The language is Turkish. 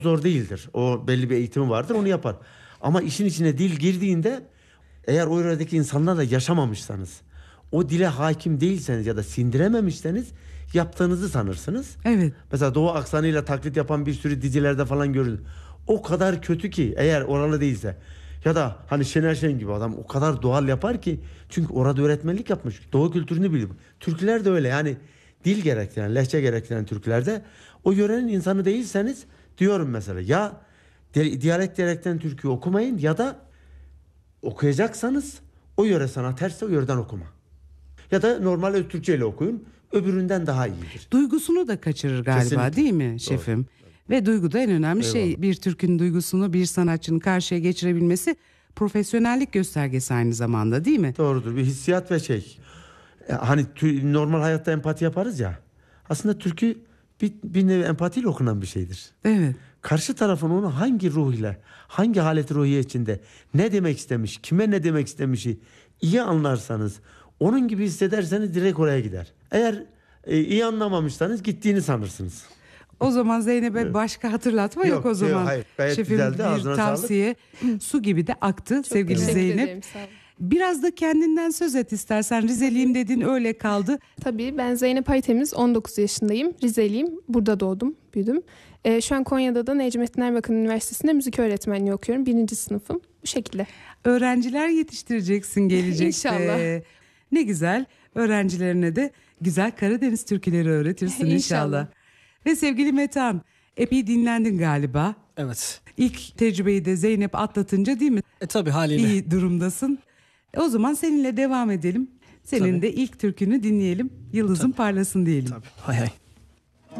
zor değildir. O belli bir eğitimi vardır, onu yapar. Ama işin içine dil girdiğinde, eğer o yöredeki insanlarla yaşamamışsanız, o dile hakim değilseniz ya da sindirememişseniz yaptığınızı sanırsınız. Evet. Mesela Doğu aksanıyla taklit yapan bir sürü dizilerde falan görülür. O kadar kötü ki, eğer oralı değilse. Ya da hani Şener Şen gibi adam o kadar doğal yapar ki, çünkü orada öğretmenlik yapmış. Doğu kültürünü biliyor. Türküler de öyle, yani dil gerektiren, lehçe gerektiren türkülerde o yörenin insanı değilseniz, diyorum mesela, ya diyalekt gerektiren türküyü okumayın, ya da okuyacaksanız o yöre sana tersse o yöreden okuma. Ya da normal öz Türkçe ile okuyun. Öbüründen daha iyidir. Duygusunu da kaçırır galiba. Kesinlikle. Değil mi şefim? Doğru. Ve duygu da en önemli şey. Bir Türk'ün duygusunu bir sanatçının karşıya geçirebilmesi profesyonellik göstergesi aynı zamanda, değil mi? Doğrudur. Bir hissiyat ve şey. Hani normal hayatta empati yaparız ya. Aslında türkü bir nevi empatiyle okunan bir şeydir. Evet. Karşı tarafın onu hangi ruhuyla, hangi haleti ruhiye içinde ne demek istemiş, kime ne demek istemişi iyi anlarsanız, onun gibi hissederseniz direkt oraya gider. Eğer iyi anlamamışsanız gittiğini sanırsınız. O zaman Zeynep'e başka hatırlatma yok o zaman. Yok, hayır. Gayet şefim, güzeldi. Bir tavsiye. Su gibi de aktı. Çok sevgili Zeynep. Ederim, sağ olun. Biraz da kendinden söz et istersen. Rizeliyim dedin, öyle kaldı. Tabii, ben Zeynep Aytemiz, 19 yaşındayım. Rizeliyim. Burada doğdum, büyüdüm. Şu an Konya'da da Necmettin Erbakan Üniversitesi'nde müzik öğretmenliği okuyorum. 1. sınıfım. Bu şekilde. Öğrenciler yetiştireceksin gelecekte. İnşallah. Ne güzel. Öğrencilerine de güzel Karadeniz türküleri öğretirsin inşallah. Ve sevgili Metehan, epey dinlendin galiba. Evet. İlk tecrübeyi de Zeynep atlatınca, değil mi? Tabii, haliyle. İyi durumdasın. O zaman seninle devam edelim. Senin de ilk türkünü dinleyelim. Yıldızın parlasın diyelim. Tabii. Hay hay.